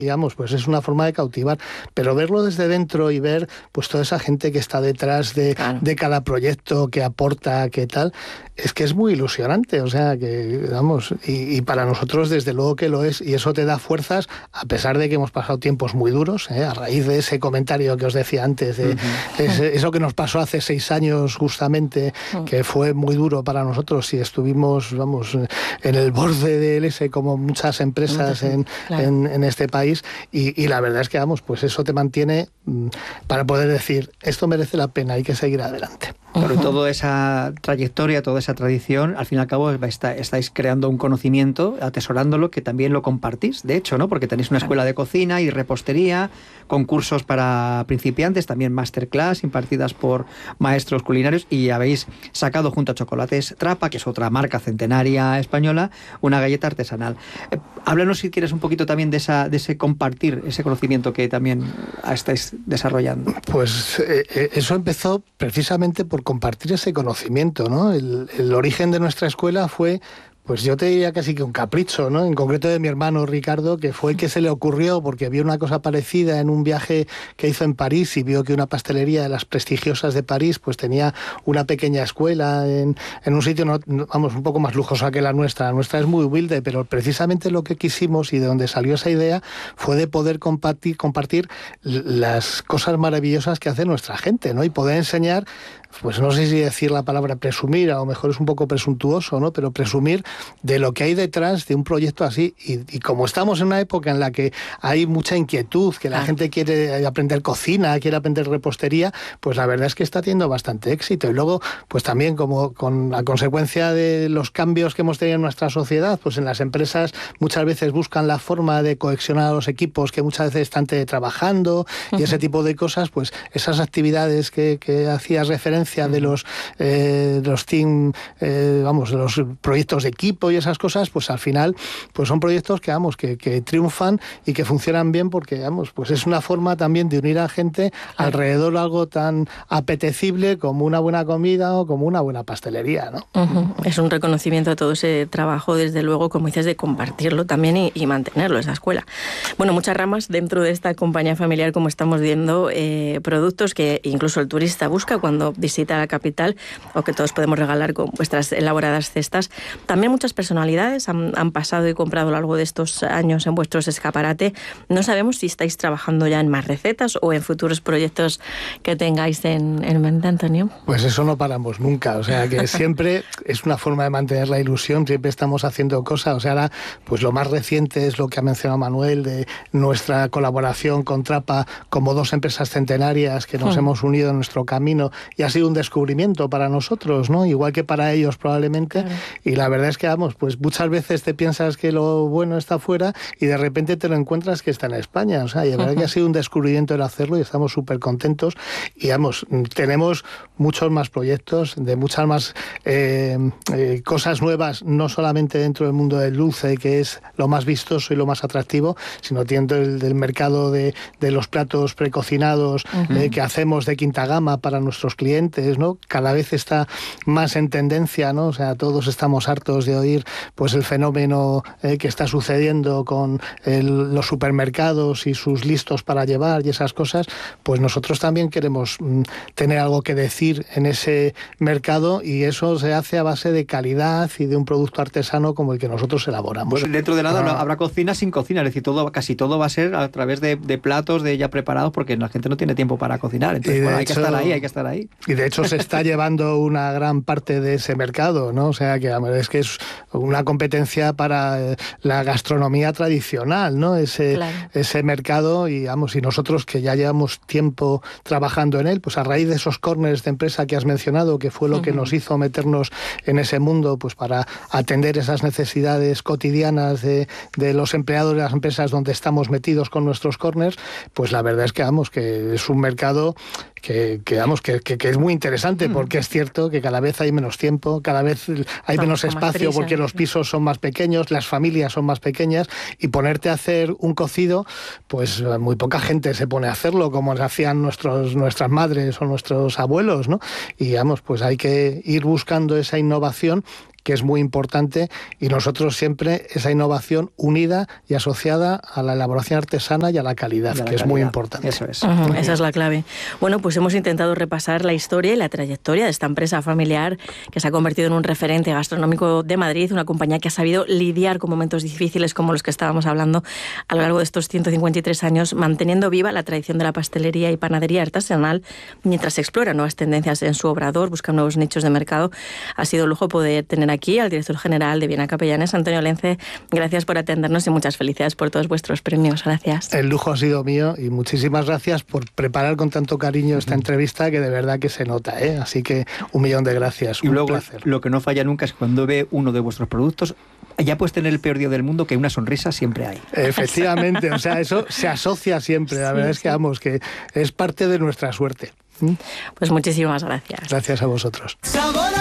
digamos, pues es una forma de cautivar, pero verlo desde dentro y ver pues toda esa gente que está detrás de cada proyecto, que aporta, que tal, es que es muy ilusionante, o sea, que vamos, y para nosotros desde luego que lo es, y eso te da fuerzas, a pesar de que hemos pasado tiempos muy duros, a raíz de ese comentario que os decía antes, de eso que nos pasó hace 6 años justamente, que fue muy duro para nosotros y estuvimos, vamos, en el borde del ese, como muchas empresas en este país. Y la verdad es que, vamos, pues eso te mantiene para poder decir, esto merece la pena, hay que seguir adelante. Pero toda esa trayectoria, toda esa tradición, al fin y al cabo estáis creando un conocimiento, atesorándolo, que también lo compartís, de hecho, ¿no? Porque tenéis una escuela de cocina y repostería, concursos para principiantes, también masterclass impartidas por maestros culinarios, y habéis sacado junto a Chocolates Trapa, que es otra marca centenaria española, una galleta artesanal. Háblanos, si quieres, un poquito también de ese compartir, ese conocimiento que también estáis desarrollando. Pues eso empezó precisamente por compartir ese conocimiento, ¿no? El origen de nuestra escuela fue, pues yo te diría casi que un capricho, ¿no? En concreto de mi hermano Ricardo, que fue el que se le ocurrió porque vio una cosa parecida en un viaje que hizo en París y vio que una pastelería de las prestigiosas de París pues tenía una pequeña escuela en un sitio, vamos, un poco más lujosa que la nuestra. La nuestra es muy humilde, pero precisamente lo que quisimos y de donde salió esa idea fue de poder compartir las cosas maravillosas que hace nuestra gente, ¿no? Y poder enseñar, pues no sé si decir la palabra presumir, a lo mejor es un poco presuntuoso, ¿no? Pero presumir de lo que hay detrás de un proyecto así, y como estamos en una época en la que hay mucha inquietud, que la gente quiere aprender cocina, quiere aprender repostería, pues la verdad es que está teniendo bastante éxito. Y luego, pues también como con la consecuencia de los cambios que hemos tenido en nuestra sociedad, pues en las empresas muchas veces buscan la forma de cohesionar a los equipos que muchas veces están teletrabajando y ese tipo de cosas, pues esas actividades que hacías referencia de los team, vamos, los proyectos de equipo y esas cosas, pues al final pues son proyectos que triunfan y que funcionan bien porque, pues es una forma también de unir a gente alrededor de algo tan apetecible como una buena comida o como una buena pastelería, ¿no? Es un reconocimiento a todo ese trabajo, desde luego, como dices, de compartirlo también y mantenerlo, esa escuela. Bueno, muchas ramas dentro de esta compañía familiar, como estamos viendo, productos que incluso el turista busca cuando visita la capital, o que todos podemos regalar con vuestras elaboradas cestas. También muchas personalidades han pasado y comprado a lo largo de estos años en vuestros escaparate. No sabemos si estáis trabajando ya en más recetas o en futuros proyectos que tengáis en mente, Antonio. Pues eso no paramos nunca, o sea que siempre es una forma de mantener la ilusión, siempre estamos haciendo cosas. O sea, ahora pues lo más reciente es lo que ha mencionado Manuel, de nuestra colaboración con Trapa como 2 empresas centenarias que nos hemos unido en nuestro camino, y ha sido un descubrimiento para nosotros, ¿no? Igual que para ellos probablemente. Y la verdad es que, pues muchas veces te piensas que lo bueno está fuera y de repente te lo encuentras que está en España. O sea, y la verdad que ha sido un descubrimiento el hacerlo y estamos súper contentos. Y tenemos muchos más proyectos, de muchas más cosas nuevas, no solamente dentro del mundo del dulce, que es lo más vistoso y lo más atractivo, sino dentro del mercado de los platos precocinados que hacemos de quinta gama para nuestros clientes, ¿no? Cada vez está más en tendencia, ¿no? O sea, todos estamos hartos de oír pues el fenómeno que está sucediendo con los supermercados y sus listos para llevar y esas cosas. Pues nosotros también queremos tener algo que decir en ese mercado, y eso se hace a base de calidad y de un producto artesano como el que nosotros elaboramos. Bueno, dentro de nada habrá cocina sin cocina, es decir, casi todo va a ser a través de platos de ya preparados, porque la gente no tiene tiempo para cocinar. Entonces, hay que estar ahí. Y de hecho se está llevando una gran parte de ese mercado, ¿no? O sea, que es que es una competencia para la gastronomía tradicional, ¿no? Ese mercado, y nosotros que ya llevamos tiempo trabajando en él, pues a raíz de esos corners de empresa que has mencionado, que fue lo que nos hizo meternos en ese mundo, pues para atender esas necesidades cotidianas de los empleados de las empresas donde estamos metidos con nuestros corners, pues la verdad es que es un mercado que es muy interesante, porque es cierto que cada vez hay menos tiempo, cada vez hay menos espacio, porque los pisos son más pequeños, las familias son más pequeñas, y ponerte a hacer un cocido, pues muy poca gente se pone a hacerlo como hacían nuestras madres o nuestros abuelos, ¿no? Y pues hay que ir buscando esa innovación que es muy importante, y nosotros siempre esa innovación unida y asociada a la elaboración artesana y a la calidad, que es muy importante. Eso es. Esa es la clave. Bueno, pues hemos intentado repasar la historia y la trayectoria de esta empresa familiar que se ha convertido en un referente gastronómico de Madrid, una compañía que ha sabido lidiar con momentos difíciles como los que estábamos hablando a lo largo de estos 153 años, manteniendo viva la tradición de la pastelería y panadería artesanal mientras explora nuevas tendencias en su obrador, busca nuevos nichos de mercado. Ha sido un lujo poder tener aquí al director general de Viena Capellanes, Antonio Lence. Gracias por atendernos y muchas felicidades por todos vuestros premios. Gracias. El lujo ha sido mío y muchísimas gracias por preparar con tanto cariño esta entrevista, que de verdad que se nota, ¿eh? Así que 1.000.000 de gracias. Y luego placer. Lo que no falla nunca es cuando ve uno de vuestros productos, ya puedes tener el peor día del mundo, que una sonrisa siempre hay. Efectivamente, o sea, eso se asocia siempre. La verdad es que, vamos, que es parte de nuestra suerte. Pues muchísimas gracias. Gracias a vosotros.